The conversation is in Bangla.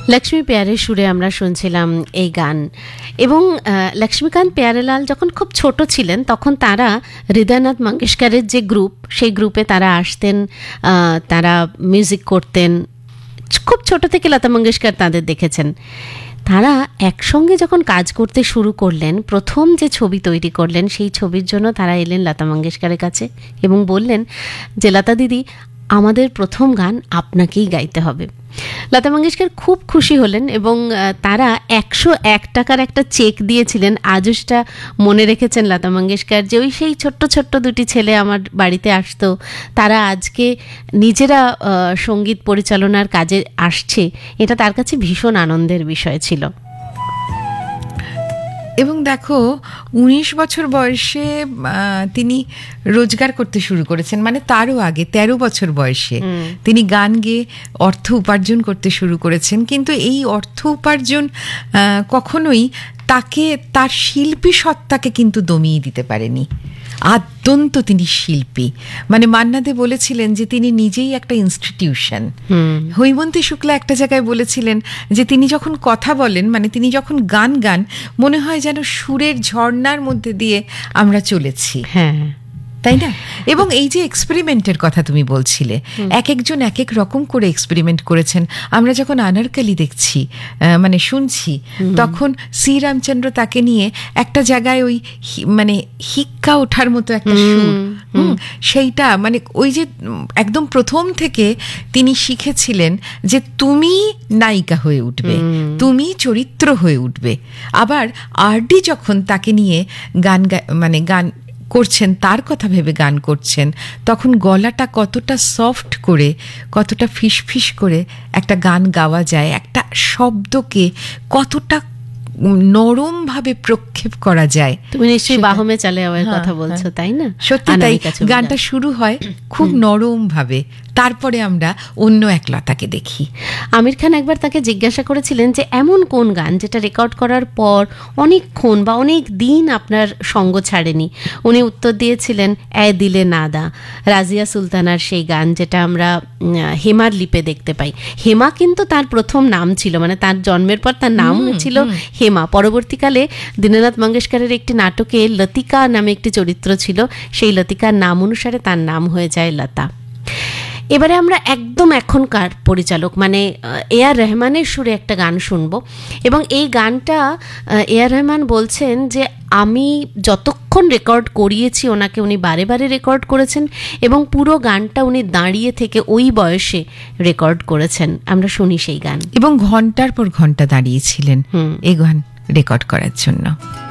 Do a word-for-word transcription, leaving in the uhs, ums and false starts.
লক্ষ্মী পেয়ারের সুরে আমরা শুনছিলাম এই গান। এবং লক্ষ্মীকান্ত প্যারেলাল যখন খুব ছোট ছিলেন তখন তারা হৃদয়নাথ মঙ্গেশকরের যে গ্রুপ, সেই গ্রুপে তারা আসতেন, তারা মিউজিক করতেন। খুব ছোট থেকে লতা মঙ্গেশকর তাদের দেখেছেন। তারা একসঙ্গে যখন কাজ করতে শুরু করলেন, প্রথম যে ছবি তৈরি করলেন, সেই ছবির জন্য তারা এলেন লতা মঙ্গেশকরের কাছে এবং বললেন যে লতা দিদি, আমাদের প্রথম গান আপনাকেই গাইতে হবে। লতা মঙ্গেশকর খুব খুশি হলেন এবং তারা একশো এক টাকার একটা চেক দিয়েছিলেন। আজও সেটা মনে রেখেছেন লতা মঙ্গেশকর, যে ওই সেই ছোট্ট ছোট্ট দুটি ছেলে আমার বাড়িতে আসতো, তারা আজকে নিজেরা সঙ্গীত পরিচালনার কাজে আসছে, এটা তার কাছে ভীষণ আনন্দের বিষয় ছিল। এবং দেখো, উনিশ বছর বয়সে তিনি রোজগার করতে শুরু করেছেন, মানে তারও আগে তেরো বছর বয়সে তিনি গান গেয়ে অর্থ উপার্জন করতে শুরু করেছেন। কিন্তু এই অর্থ উপার্জন কখনোই তাকে তার শিল্পী সত্তাকে কিন্তু দমিয়ে দিতে পারেনি। আদ্যন্ত তিনি শিল্পী, মানে মান্না দে বলেছিলেন যে তিনি নিজেই একটা ইনস্টিটিউশন। হৈমন্তী শুক্লা একটা জায়গায় বলেছিলেন যে তিনি যখন কথা বলেন, মানে তিনি যখন গান গান, মনে হয় যেন সুরের ঝর্ণার মধ্যে দিয়ে আমরা চলেছি। হ্যাঁ, তাই না? এবং এই যে এক্সপেরিমেন্টের কথা তুমি বলছিলে, এক একজন এক এক রকম করে এক্সপেরিমেন্ট করেছেন। আমরা যখন আনারকলি দেখছি, মানে শুনছি, তখন সি রামচন্দ্র তাকে নিয়ে একটা জায়গায় ওই মানে হিক্কা ওঠার মতো একটা সুর, সেইটা মানে ওই যে একদম প্রথম থেকে তিনি শিখেছিলেন যে তুমি নায়িকা হয়ে উঠবে, তুমি চরিত্র হয়ে উঠবে। আবার আরডি যখন তাকে নিয়ে গান মানে গান করছেন, তার কথা ভেবে গান করছেন, তখন গলাটা কতটা সফট করে, কতটা ফিসফিস করে একটা গান গাওয়া যায়, একটা শব্দকে কতটা নরম ভাবে প্রক্ষেপ করা যায়। তুমি নিশ্চয়ই বাহমে চলে যাওয়ার কথা বলছো, তাই না? সত্যি তাই। গানটা শুরু হয় খুব নরম ভাবে, তারপরে আমরা অন্য এক লতাকে দেখি। আমির খান একবার তাকে জিজ্ঞাসা করেছিলেন যে এমন কোন গান যেটা রেকর্ড করার পর অনেকক্ষণ বা অনেক দিন আপনার সঙ্গ ছাড়েনি। উনি উত্তর দিয়েছিলেন এ দিলে নাদা, রাজিয়া সুলতানার সেই গান, যেটা আমরা হেমার লিপে দেখতে পাই। হেমা কিন্তু তার প্রথম নাম ছিল, মানে তার জন্মের পর তার নাম ছিল হেমা। পরবর্তীকালে দীননাথ মঙ্গেশকরের একটি নাটকে লতিকা নামে একটি চরিত্র ছিল, সেই লতিকার নাম অনুসারে তার নাম হয়ে যায় লতা। এবারে আমরা একদম এখনকার পরিচালক মানে এ আর রহমানের সুরে একটা গান শুনব। এবং এই গানটা এ আর রহমান বলছেন যে আমি যতক্ষণ রেকর্ড করিয়েছি ওনাকে, উনি বারে বারে রেকর্ড করেছেন এবং পুরো গানটা উনি দাঁড়িয়ে থেকে ওই বয়সে রেকর্ড করেছেন। আমরা শুনি সেই গান। এবং ঘন্টার পর ঘন্টা দাঁড়িয়েছিলেন এই গান রেকর্ড করার জন্য।